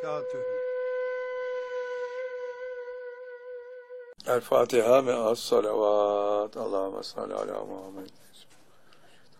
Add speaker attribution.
Speaker 1: وبركاته.
Speaker 2: El Fatiha ve as salavat. Allahümme salli ala Muhammed.